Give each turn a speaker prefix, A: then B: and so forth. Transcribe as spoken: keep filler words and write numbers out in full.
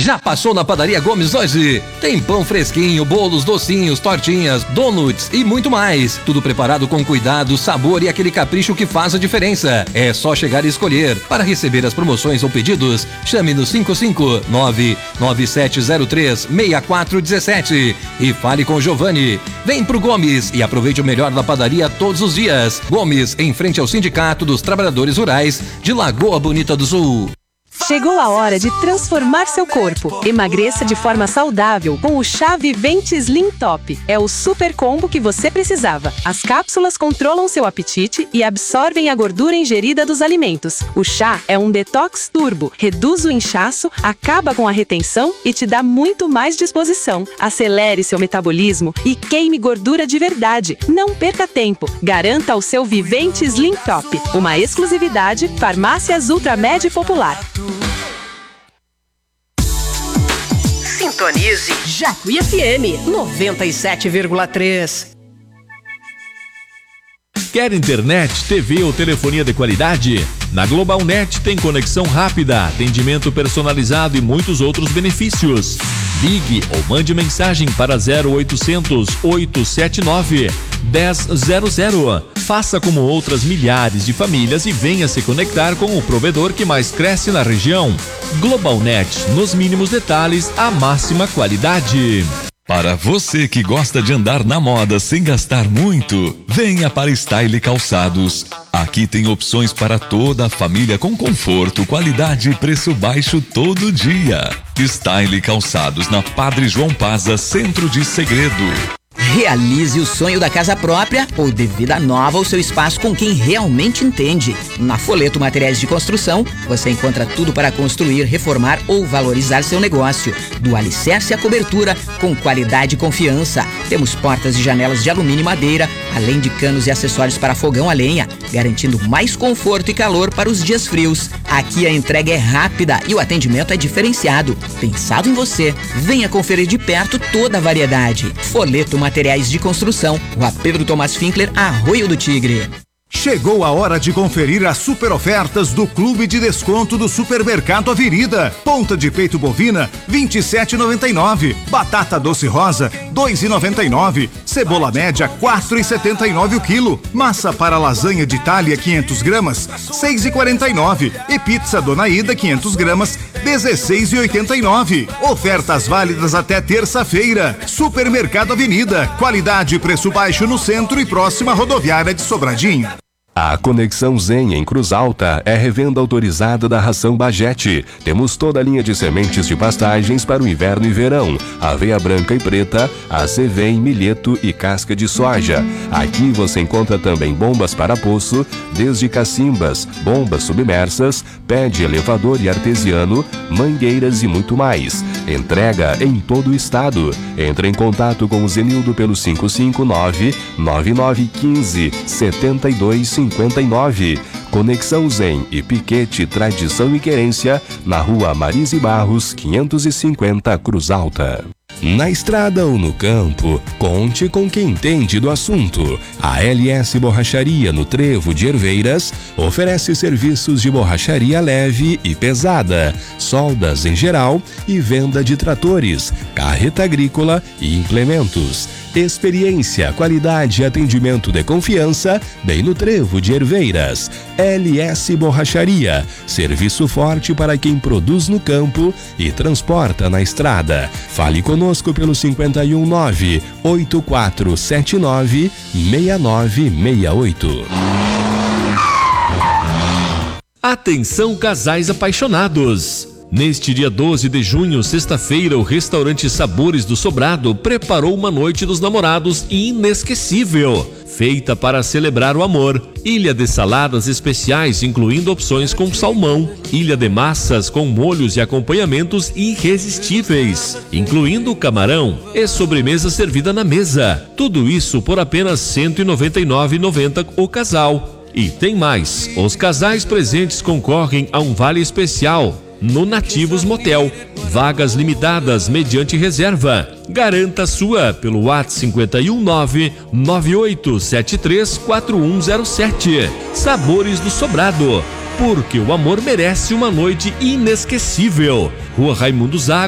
A: Já passou na Padaria Gomes hoje? Tem pão fresquinho, bolos, docinhos, tortinhas, donuts e muito mais. Tudo preparado com cuidado, sabor e aquele capricho que faz a diferença. É só chegar e escolher. Para receber as promoções ou pedidos, chame no cinco cinco nove nove sete zero três seis quatro um sete e fale com Giovanni. Vem pro Gomes e aproveite o melhor da padaria todos os dias. Gomes, em frente ao Sindicato dos Trabalhadores Rurais de Lagoa Bonita do Sul.
B: Chegou a hora de transformar seu corpo. Emagreça de forma saudável com o Chá Vivente Slim Top. É o super combo que você precisava. As cápsulas controlam seu apetite e absorvem a gordura ingerida dos alimentos. O chá é um detox turbo, reduz o inchaço, acaba com a retenção e te dá muito mais disposição. Acelere seu metabolismo e queime gordura de verdade. Não perca tempo. Garanta o seu Vivente Slim Top. Uma exclusividade Farmácias Ultramed Popular.
C: Sintonize Jacuí F M noventa e sete vírgula três.
D: Quer internet, T V ou telefonia de qualidade? Na GlobalNet tem conexão rápida, atendimento personalizado e muitos outros benefícios. Ligue ou mande mensagem para zero oitocentos, oito sete nove, um zero zero zero. Faça como outras milhares de famílias e venha se conectar com o provedor que mais cresce na região. GlobalNet, nos mínimos detalhes, a máxima qualidade.
E: Para você que gosta de andar na moda sem gastar muito, venha para Style Calçados. Aqui tem opções para toda a família com conforto, qualidade e preço baixo todo dia. Style Calçados na Padre João Paza, Centro de Segredo.
F: Realize o sonho da casa própria ou de vida nova ao seu espaço com quem realmente entende. Na Folheto Materiais de Construção, você encontra tudo para construir, reformar ou valorizar seu negócio. Do alicerce à cobertura, com qualidade e confiança. Temos portas e janelas de alumínio e madeira, além de canos e acessórios para fogão a lenha, garantindo mais conforto e calor para os dias frios. Aqui a entrega é rápida e o atendimento é diferenciado. Pensado em você, venha conferir de perto toda a variedade. Folheto Materiais de Construção, Rua Pedro Tomás Finkler, Arroio do Tigre.
G: Chegou a hora de conferir as super ofertas do Clube de Desconto do Supermercado Avenida. Ponta de peito bovina, vinte e sete reais e noventa e nove centavos. Batata doce rosa, dois reais e noventa e nove centavos. Cebola média, quatro reais e setenta e nove centavos o quilo. Massa para lasanha de Itália, quinhentas gramas, seis reais e quarenta e nove centavos. E pizza Dona Ida, quinhentas gramas, dezesseis reais e oitenta e nove centavos. Ofertas válidas até terça-feira. Supermercado Avenida, qualidade e preço baixo no centro e próxima rodoviária de Sobradinho.
H: A Conexão Zen em Cruz Alta é revenda autorizada da ração Bajete. Temos toda a linha de sementes de pastagens para o inverno e verão, aveia branca e preta, acevém, milheto e casca de soja. Aqui você encontra também bombas para poço, desde cacimbas, bombas submersas, pé de elevador e artesiano, mangueiras e muito mais. Entrega em todo o estado. Entre em contato com o Zenildo pelo cinco cinco nove, nove nove um cinco, sete dois cinco nove. Conexão Zen e Piquete Tradição e Querência, na Rua Marise Barros, quinhentos e cinquenta, Cruz Alta. Na estrada ou no campo, conte com quem entende do assunto. A L S Borracharia no Trevo de Herveiras oferece serviços de borracharia leve e pesada, soldas em geral e venda de tratores, carreta agrícola e implementos. Experiência, qualidade e atendimento de confiança, bem no Trevo de Herveiras. L S Borracharia, serviço forte para quem produz no campo e transporta na estrada. Fale conosco pelo cinco um nove, oito quatro sete nove, seis nove seis oito.
D: Atenção, casais apaixonados! Neste dia doze de junho, sexta-feira, o restaurante Sabores do Sobrado preparou uma noite dos namorados inesquecível, feita para celebrar o amor. Ilha de saladas especiais, incluindo opções com salmão, ilha de massas com molhos e acompanhamentos irresistíveis, incluindo camarão, e sobremesa servida na mesa. Tudo isso por apenas cento e noventa e nove reais e noventa centavos o casal. E tem mais, os casais presentes concorrem a um vale especial no Nativos Motel. Vagas limitadas mediante reserva. Garanta a sua pelo WhatsApp cinco um nove, nove oito sete três, quatro um zero sete. Sabores do Sobrado, porque o amor merece uma noite inesquecível. Rua Raimundo Zago,